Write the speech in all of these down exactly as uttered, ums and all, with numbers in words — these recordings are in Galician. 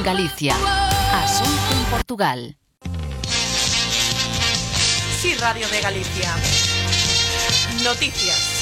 en Galicia, ás once en Portugal. Sí, Radio de Galicia. Noticias.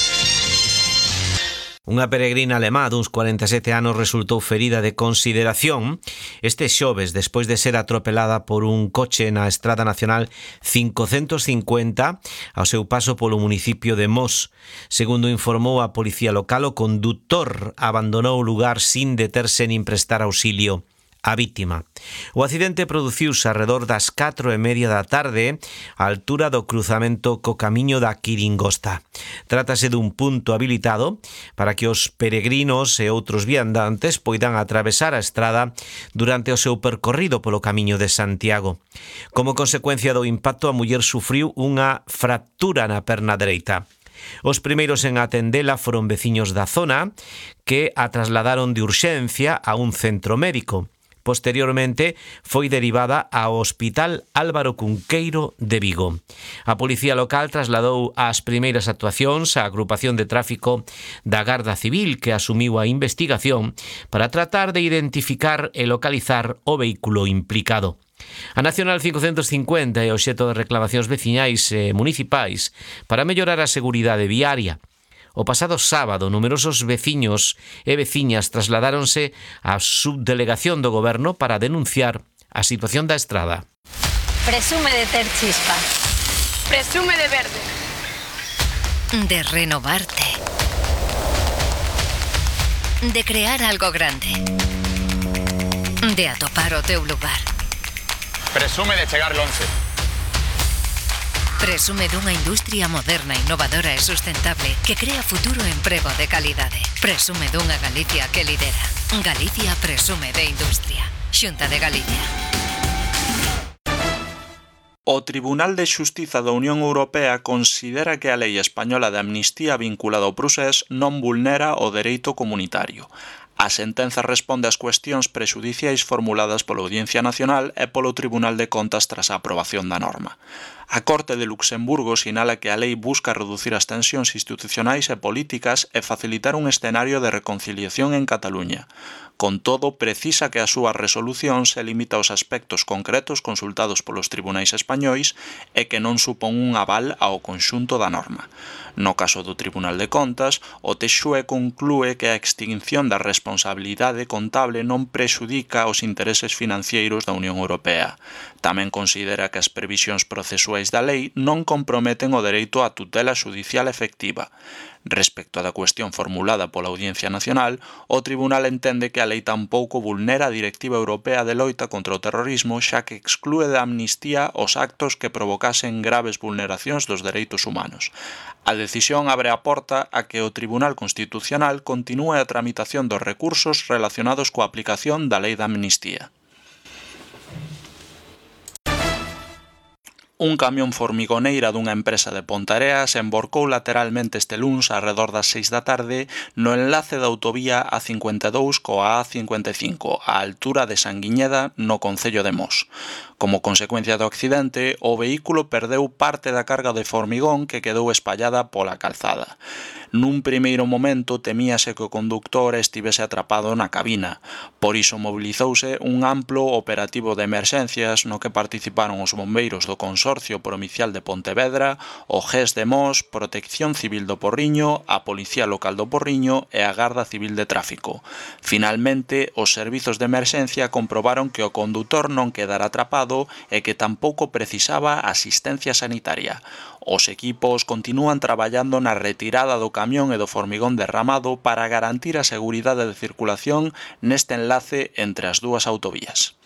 Unha peregrina alemá duns cuarenta e sete anos resultou ferida de consideración este xoves despois de ser atropelada por un coche na Estrada Nacional cincocentos cincuenta ao seu paso polo municipio de Mos. Segundo informou a policía local, o condutor abandonou o lugar sin deterse nin prestar auxilio a vítima. O accidente produciuse arredor das catro e media da tarde á altura do cruzamento co camiño da Quiringosta. Trátase dun punto habilitado para que os peregrinos e outros viandantes poidan atravesar a estrada durante o seu percorrido polo camiño de Santiago. Como consecuencia do impacto, a muller sufriu unha fractura na perna dereita. Os primeiros en atendela foron veciños da zona que a trasladaron de urxencia a un centro médico. Posteriormente foi derivada ao Hospital Álvaro Cunqueiro de Vigo. A policía local trasladou as primeiras actuacións á agrupación de tráfico da Garda Civil, que asumiu a investigación para tratar de identificar e localizar o vehículo implicado. A Nacional cincocentos cincuenta é obxecto de reclamacións veciñais e municipais para mellorar a seguridade viaria. O pasado sábado, numerosos veciños e veciñas trasladáronse á subdelegación do goberno para denunciar a situación da estrada. Presume de ter chispa. Presume de verde. De renovarte. De crear algo grande. De atopar o teu lugar. Presume de chegar lonxe. Presume dunha industria moderna, innovadora e sustentable que crea futuro e emprego de calidade. Presume dunha Galicia que lidera. Galicia presume de industria. Xunta de Galicia. O Tribunal de Xustiza da Unión Europea considera que a lei española de amnistía vinculada ao procés non vulnera o dereito comunitario. A sentenza responde ás cuestións prexudiciais formuladas pola Audiencia Nacional e polo Tribunal de Contas tras a aprobación da norma. A Corte de Luxemburgo sinala que a lei busca reducir as tensións institucionais e políticas e facilitar un escenario de reconciliación en Cataluña. Con todo, precisa que a súa resolución se limita aos aspectos concretos consultados polos tribunais españois e que non supón un aval ao conxunto da norma. No caso do Tribunal de Contas, o T X U E conclúe que a extinción da responsabilidade contable non prexudica os intereses financeiros da Unión Europea. Tamén considera que as previsións procesuais da lei non comprometen o dereito á tutela xudicial efectiva. Respecto á cuestión formulada pola Audiencia Nacional, o Tribunal entende que a lei tampouco vulnera a Directiva Europea de Loita contra o Terrorismo, xa que exclúe da amnistía os actos que provocasen graves vulneracións dos dereitos humanos. A decisión abre a porta a que o Tribunal Constitucional continúe a tramitación dos recursos relacionados coa aplicación da lei da amnistía. Un camión formigoneira dunha empresa de Ponteareas emborcou lateralmente este luns arredor das seis da tarde no enlace da autovía A cincuenta e dous coa A cincuenta e cinco, á altura de Sanguiñeda, no concello de Mos. Como consecuencia do accidente, o vehículo perdeu parte da carga de formigón que quedou espallada pola calzada. Nun primeiro momento temíase que o conductor estivese atrapado na cabina. Por iso mobilizouse un amplo operativo de emerxencias no que participaron os bombeiros do Consorcio Provincial de Pontevedra, o G E S de Mos, Protección Civil do Porriño, a Policía Local do Porriño e a Garda Civil de Tráfico. Finalmente, os servizos de emerxencia comprobaron que o condutor non quedara atrapado e que tampouco precisaba asistencia sanitaria. Os equipos continúan traballando na retirada do camión e do formigón derramado para garantir a seguridade de circulación neste enlace entre as dúas autovías.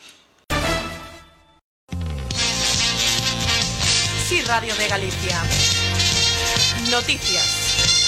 Sí, Radio de Galicia. Noticias.